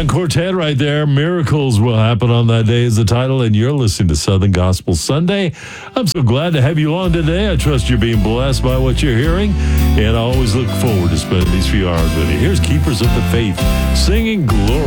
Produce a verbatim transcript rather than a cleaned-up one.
Zion Quartet right there. Miracles will happen on that day is the title, and you're listening to Southern Gospel Sunday. I'm so glad to have you on today. I trust you're being blessed by what you're hearing, and I always look forward to spending these few hours with you. Here's Keepers of the Faith singing Glory.